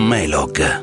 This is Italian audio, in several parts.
Mailog.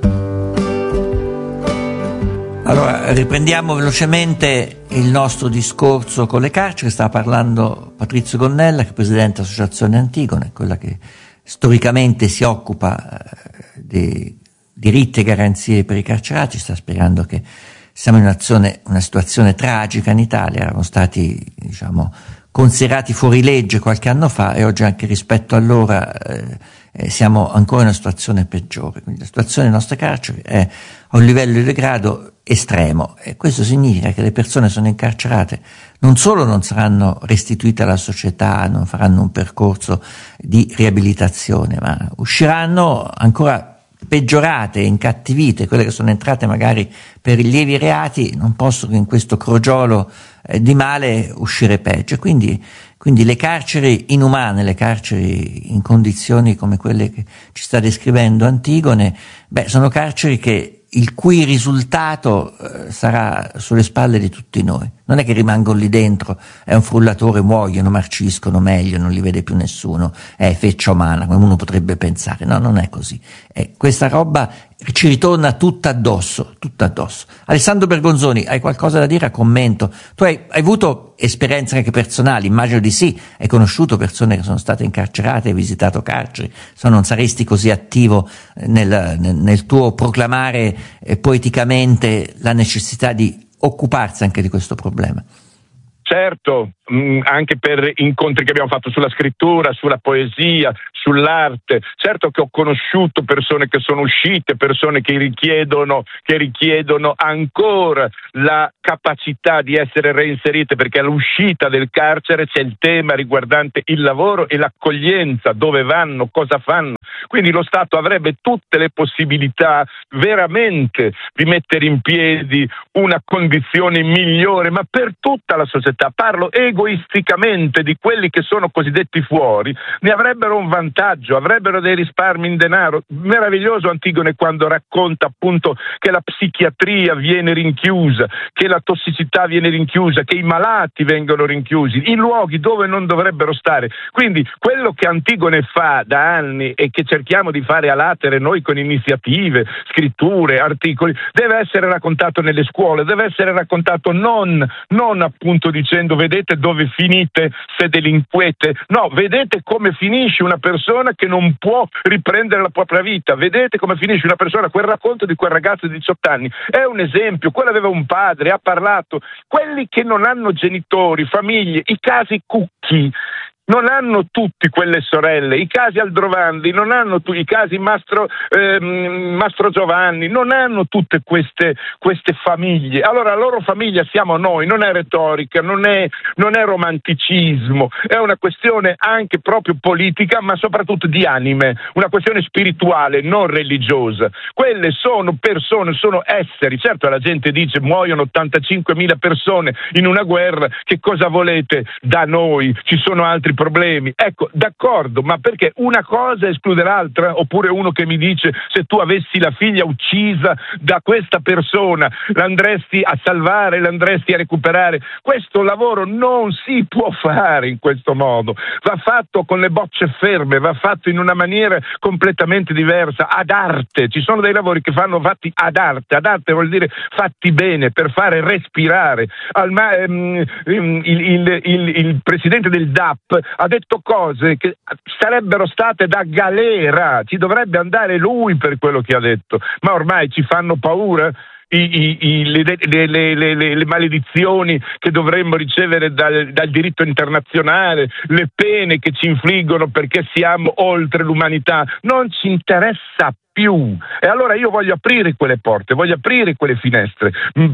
Allora, riprendiamo velocemente il nostro discorso con le carceri. Stava parlando Patrizio Gonnella, che è presidente dell'Associazione Antigone, quella che storicamente si occupa di diritti e garanzie per i carcerati. Sta spiegando che siamo in una situazione tragica in Italia. Erano stati, considerati fuori legge qualche anno fa e oggi, anche rispetto a allora, siamo ancora in una situazione peggiore. Quindi la situazione delle nostre carceri è a un livello di degrado estremo, e questo significa che le persone sono incarcerate, non solo non saranno restituite alla società, non faranno un percorso di riabilitazione, ma usciranno ancora peggiorate, incattivite. Quelle che sono entrate magari per i lievi reati non possono in questo crogiolo di male uscire peggio. Quindi le carceri inumane, le carceri in condizioni come quelle che ci sta descrivendo Antigone, sono carceri il cui risultato sarà sulle spalle di tutti noi. Non è che rimangono lì dentro, è un frullatore, muoiono, marciscono meglio, non li vede più nessuno, è feccia umana, come uno potrebbe pensare. No, non è così. Questa roba ci ritorna tutta addosso. Alessandro Bergonzoni, hai qualcosa da dire a commento? Tu hai avuto esperienze anche personali, immagino di sì, hai conosciuto persone che sono state incarcerate, hai visitato carceri, non saresti così attivo nel tuo proclamare poeticamente la necessità di occuparsi anche di questo problema. Certo, anche per incontri che abbiamo fatto sulla scrittura, sulla poesia, sull'arte. Certo che ho conosciuto persone che sono uscite, persone che richiedono ancora la capacità di essere reinserite, perché all'uscita del carcere c'è il tema riguardante il lavoro e l'accoglienza, dove vanno, cosa fanno. Quindi lo Stato avrebbe tutte le possibilità veramente di mettere in piedi una condizione migliore, ma per tutta la società. Parlo egoisticamente di quelli che sono cosiddetti fuori, ne avrebbero un vantaggio, avrebbero dei risparmi in denaro. Meraviglioso Antigone quando racconta appunto che la psichiatria viene rinchiusa, che la tossicità viene rinchiusa, che i malati vengono rinchiusi in luoghi dove non dovrebbero stare. Quindi quello che Antigone fa da anni e che cerchiamo di fare a latere noi con iniziative, scritture, articoli, deve essere raccontato nelle scuole, deve essere raccontato non appunto dicendo vedete dove finite se delinquete, no, vedete come finisce una persona che non può riprendere la propria vita, vedete come finisce una persona. Quel racconto di quel ragazzo di 18 anni è un esempio. Quello aveva un padre, ha parlato. Quelli che non hanno genitori, famiglie, i casi Cucchi non hanno tutti quelle sorelle, i casi Aldrovandi non hanno i casi Mastro Giovanni, non hanno tutte queste famiglie. Allora la loro famiglia siamo noi, non è retorica, non è romanticismo, è una questione anche proprio politica, ma soprattutto di anime, una questione spirituale, non religiosa. Quelle sono persone, sono esseri. Certo la gente dice muoiono 85.000 persone in una guerra, che cosa volete da noi? Ci sono altri problemi. Ecco, d'accordo, ma perché una cosa esclude l'altra? Oppure uno che mi dice se tu avessi la figlia uccisa da questa persona l'andresti a salvare, l'andresti a recuperare? Questo lavoro non si può fare in questo modo, va fatto con le bocce ferme, va fatto in una maniera completamente diversa, ad arte. Ci sono dei lavori che vanno fatti ad arte vuol dire fatti bene, per fare respirare. Il presidente del DAP ha detto cose che sarebbero state da galera, ci dovrebbe andare lui per quello che ha detto, ma ormai ci fanno paura le maledizioni che dovremmo ricevere dal diritto internazionale, le pene che ci infliggono perché siamo oltre l'umanità. Non ci interessa più. E allora io voglio aprire quelle porte, voglio aprire quelle finestre,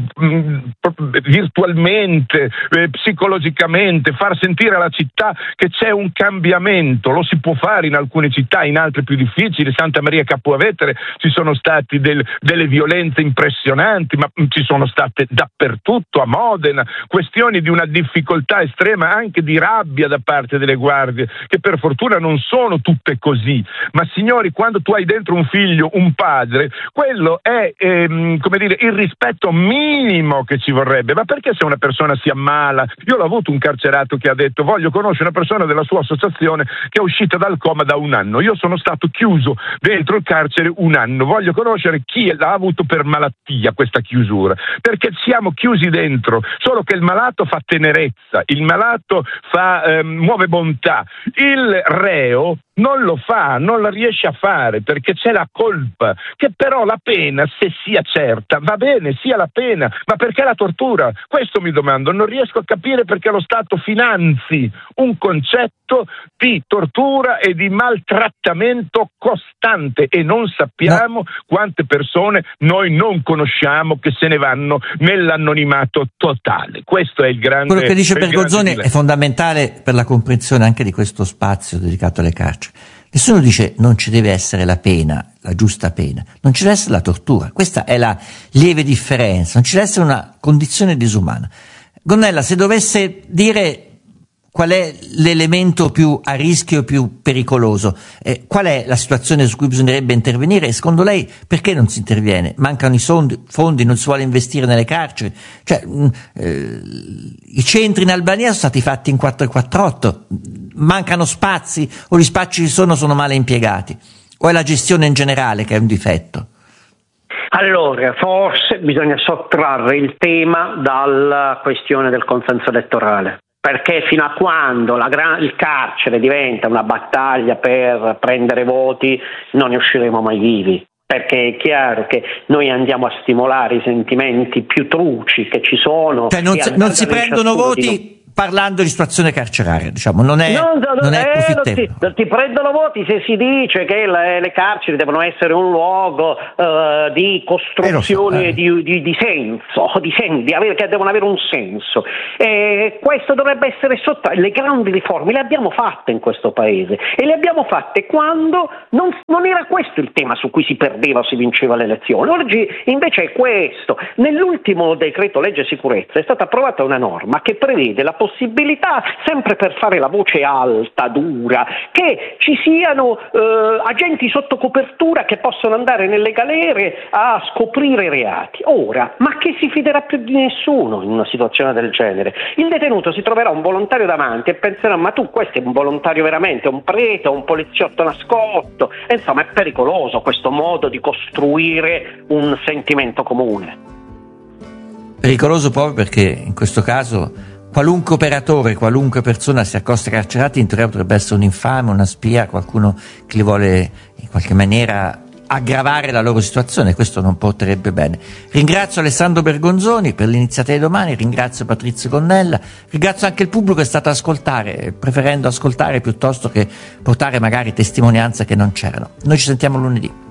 virtualmente, psicologicamente, far sentire alla città che c'è un cambiamento. Lo si può fare in alcune città, in altre più difficili. Santa Maria Capua Vetere ci sono stati delle violenze impressionanti, ma ci sono state dappertutto, a Modena, questioni di una difficoltà estrema, anche di rabbia da parte delle guardie, che per fortuna non sono tutte così. Ma signori, quando tu hai dentro un figlio figlio, un padre, quello è come dire, il rispetto minimo che ci vorrebbe. Ma perché se una persona si ammala, io l'ho avuto un carcerato che ha detto: voglio conoscere una persona della sua associazione che è uscita dal coma da 1 anno, io sono stato chiuso dentro il carcere 1 anno, voglio conoscere chi l'ha avuto per malattia questa chiusura, perché siamo chiusi dentro, solo che il malato fa tenerezza, il malato muove bontà, il reo non lo fa, non la riesce a fare perché c'è la colpa, che però la pena, se sia certa, va bene, sia la pena, ma perché la tortura? Questo mi domando, non riesco a capire perché lo Stato finanzi un concetto di tortura e di maltrattamento costante e non sappiamo quante persone noi non conosciamo che se ne vanno nell'anonimato totale. Questo è il grande. Quello che dice Bergonzoni è fondamentale per la comprensione anche di questo spazio dedicato alle carceri. Nessuno dice non ci deve essere la pena, la giusta pena, non ci deve essere la tortura, questa è la lieve differenza, non ci deve essere una condizione disumana. Gonnella, se dovesse dire qual è l'elemento più a rischio, più pericoloso, qual è la situazione su cui bisognerebbe intervenire e secondo lei perché non si interviene? Mancano i fondi, non si vuole investire nelle carceri? Cioè, i centri in Albania sono stati fatti in 448, mancano spazi o gli spazi ci sono male impiegati? O è la gestione in generale che è un difetto? Allora, forse bisogna sottrarre il tema dalla questione del consenso elettorale. Perché fino a quando il carcere diventa una battaglia per prendere voti non ne usciremo mai vivi. Perché è chiaro che noi andiamo a stimolare i sentimenti più truci che ci sono. Cioè non si prendono voti parlando di situazione carceraria, diciamo, non è profittevole. Non ti prendono voti se si dice che le carceri devono essere un luogo di costruzione di senso, che devono avere un senso. Questo dovrebbe essere le grandi riforme le abbiamo fatte in questo paese e le abbiamo fatte quando non era questo il tema su cui si perdeva o si vinceva le elezioni. Oggi invece è questo. Nell'ultimo decreto legge sicurezza è stata approvata una norma che prevede la possibilità, sempre per fare la voce alta, dura, che ci siano agenti sotto copertura che possono andare nelle galere a scoprire reati. Ora, ma che si fiderà più di nessuno in una situazione del genere? Il detenuto si troverà un volontario davanti e penserà: ma tu, questo è un volontario veramente, un prete, un poliziotto nascosto? E insomma, è pericoloso questo modo di costruire un sentimento comune. Pericoloso proprio perché in questo caso qualunque operatore, qualunque persona si accosta ai carcerati in teoria potrebbe essere un infame, una spia, qualcuno che li vuole in qualche maniera aggravare la loro situazione. Questo non porterebbe bene. Ringrazio Alessandro Bergonzoni per l'iniziativa di domani, ringrazio Patrizio Gonnella, ringrazio anche il pubblico che è stato a ascoltare, preferendo ascoltare piuttosto che portare magari testimonianze che non c'erano. Noi ci sentiamo lunedì.